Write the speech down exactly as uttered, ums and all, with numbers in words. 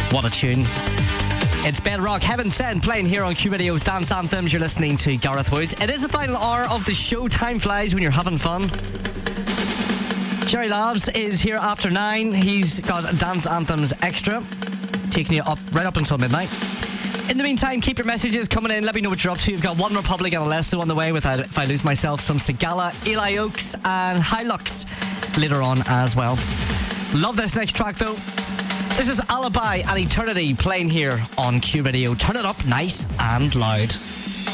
What a tune. It's Bedrock Heaven Sent playing here on Q Radio's Dance Anthems. You're listening to Gareth Woods. It is the final hour of the show. Time flies when you're having fun. Jerry Lavs is here after nine. He's got Dance Anthems Extra, taking you up right up until midnight. In the meantime, keep your messages coming in. Let me know what you're up to. You've got One Republic and Alesso on the way with If I Lose Myself, some Sigala, Eli Oaks and Hilux later on as well. Love this next track though. This is Alibi and Eternity playing here on Q Radio. Turn it up nice and loud.